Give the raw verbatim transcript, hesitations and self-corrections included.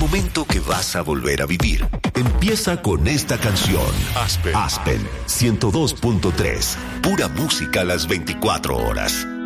momento que vas a volver a vivir empieza con esta canción. Aspen, Aspen ciento dos punto tres. Pura música a las veinticuatro horas.